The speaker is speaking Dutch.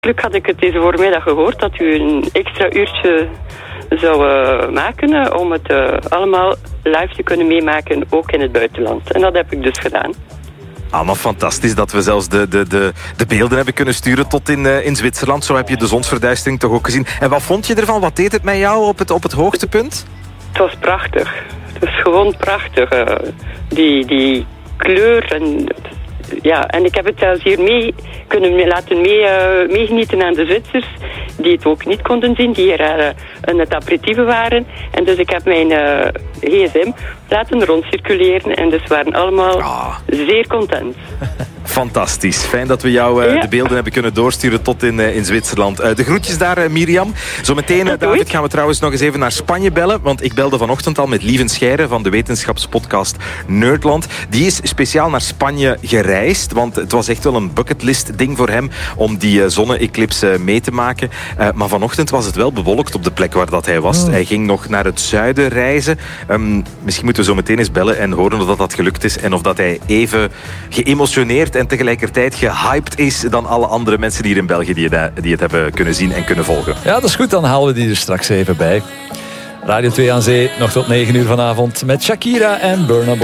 Gelukkig had ik het deze voormiddag gehoord dat u een extra uurtje zou maken om het allemaal live te kunnen meemaken, ook in het buitenland. En dat heb ik dus gedaan. Allemaal fantastisch dat we zelfs de beelden hebben kunnen sturen tot in Zwitserland. Zo heb je de zonsverduistering toch ook gezien. En wat vond je ervan? Wat deed het met jou op het hoogtepunt? Het was prachtig. Het was gewoon prachtig. Die kleur en... Ja, en ik heb het zelfs hier kunnen laten meegenieten aan de Zwitsers, die het ook niet konden zien, die hier aan het aperitieven waren. En dus ik heb mijn gsm laten rondcirculeren en dus waren allemaal zeer content. Fantastisch. Fijn dat we jou de beelden hebben kunnen doorsturen tot in Zwitserland. De groetjes daar, Mirjam. Zometeen, David, gaan we trouwens nog eens even naar Spanje bellen, want ik belde vanochtend al met Lieven Scheire van de wetenschapspodcast Nerdland. Die is speciaal naar Spanje gereisd, want het was echt wel een bucketlist ding voor hem om die zonne-eclipse mee te maken. Maar vanochtend was het wel bewolkt op de plek waar dat hij was. Hij ging nog naar het zuiden reizen. Misschien moeten we zo meteen eens bellen en horen of dat gelukt is en of dat hij even geëmotioneerd en tegelijkertijd gehyped is dan alle andere mensen hier in België die het hebben kunnen zien en kunnen volgen. Ja, dat is goed. Dan halen we die er straks even bij. Radio 2 aan Zee, nog tot 9 uur vanavond met Shakira en Burna Boy.